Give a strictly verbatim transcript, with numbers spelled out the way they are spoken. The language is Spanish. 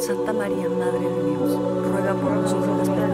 Santa María, Madre de Dios, ruega por nosotros los pecadores,